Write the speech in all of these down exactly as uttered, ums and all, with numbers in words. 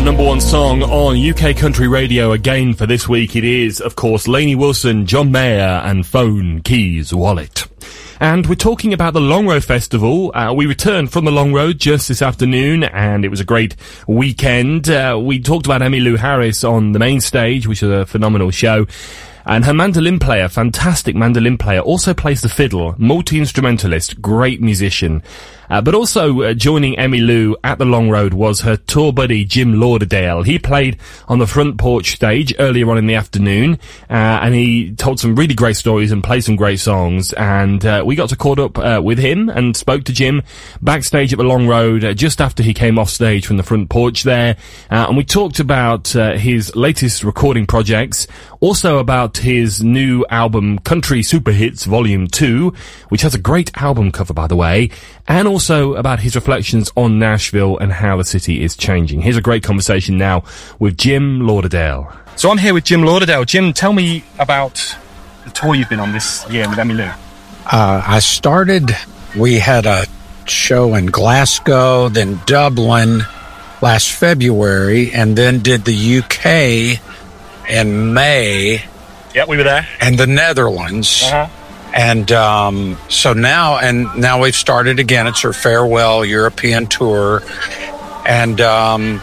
number one song on U K Country Radio again for this week. It is, of course, Lainey Wilson, John Mayer and Phone Keys Wallet. And we're talking about the Long Road Festival. Uh, we returned from the Long Road just this afternoon, and it was a great weekend. Uh, we talked about Emmylou Harris on the main stage, which was a phenomenal show. And her mandolin player, fantastic mandolin player, also plays the fiddle, multi-instrumentalist, great musician. Uh, but also uh, joining Emmylou at the Long Road was her tour buddy Jim Lauderdale. He played on the front porch stage earlier on in the afternoon, uh, and he told some really great stories and played some great songs. And uh, we got to caught up uh, with him and spoke to Jim backstage at the Long Road uh, just after he came off stage from the front porch there. Uh, and we talked about uh, his latest recording projects, also about his new album Country Super Hits Volume two, which has a great album cover, by the way, and also about his reflections on Nashville and how the city is changing. Here's a great conversation now with Jim Lauderdale. So I'm here with Jim Lauderdale. Jim, tell me about the tour you've been on this year with Emmylou. Uh, I started, we had a show in Glasgow, then Dublin last February, and then did the U K in May. Yeah, we were there. And the Netherlands. Uh-huh. And um, so now, and now we've started again. It's her farewell European tour. And um,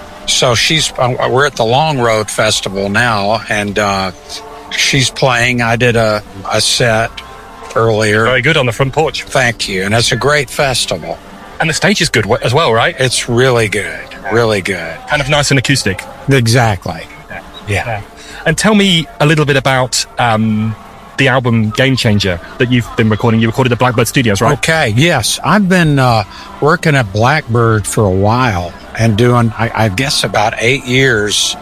so she's, uh, we're at the Long Road Festival now, and uh, she's playing. I did a, a set earlier. Very good on the front porch. Thank you. And it's a great festival. And the stage is good as well, right? It's really good. Really good. Kind of nice and acoustic. Exactly. Yeah. Yeah. yeah. And tell me a little bit about um, the album Game Changer that you've been recording. You recorded at Blackbird Studios, right? Okay, yes. I've been uh, working at Blackbird for a while and doing, I, I guess, about eight years.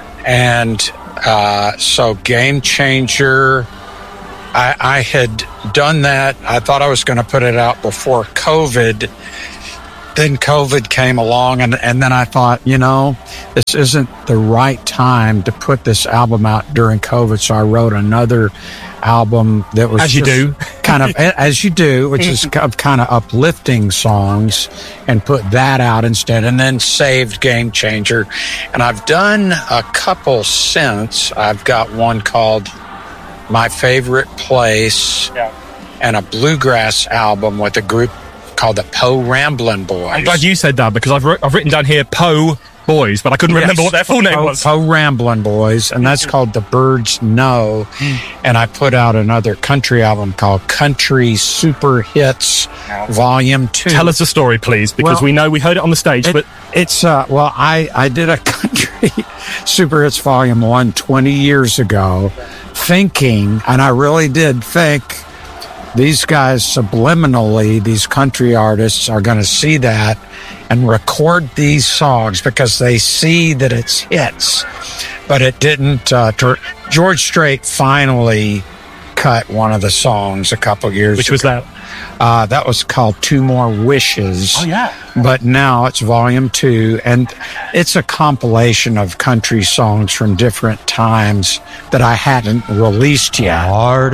And uh, so Game Changer, I, I had done that. I thought I was going to put it out before COVID. Then COVID came along, and, and then I thought, you know, this isn't the right time to put this album out during COVID. So I wrote another album that was as you do, kind of as you do, which is kind of uplifting songs, and put that out instead, and then saved Game Changer. And I've done a couple since. I've got one called My Favorite Place, yeah. and a bluegrass album with a group called the Poe Ramblin' Boys. I'm glad you said that, because I've, I've written down here Poe Boys, but I couldn't yes. remember what their full name Poe, was. Poe Ramblin' Boys, and that's called The Birds Know. And I put out another country album called Country Super Hits Volume two. Tell us a story, please, because well, we know we heard it on the stage, it, but... It's, uh, well, I, I did a Country Super Hits Volume one twenty years ago, thinking, and I really did think, these guys subliminally, these country artists are going to see that and record these songs because they see that it's hits. But it didn't. Uh, George Strait finally cut one of the songs a couple years Which ago. was that? Uh, that was called Two More Wishes. Oh, yeah. But now it's volume two, and it's a compilation of country songs from different times that I hadn't released yet.